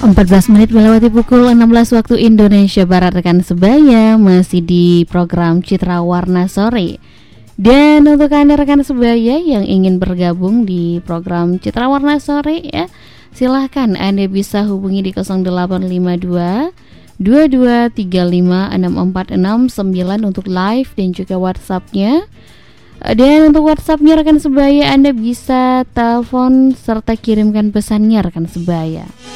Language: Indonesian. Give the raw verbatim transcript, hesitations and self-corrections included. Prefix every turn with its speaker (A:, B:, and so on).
A: empat belas menit melewati pukul enam belas waktu Indonesia Barat, rekan sebaya masih di program Citra Warna Sore. Dan untuk Anda rekan sebaya yang ingin bergabung di program Citra Warna Sore ya, silahkan Anda bisa hubungi di nol delapan lima dua dua dua tiga lima enam empat enam sembilan untuk live dan juga WhatsApp-nya. Dan untuk WhatsApp-nya rekan sebaya Anda bisa telepon serta kirimkan pesannya rekan sebaya.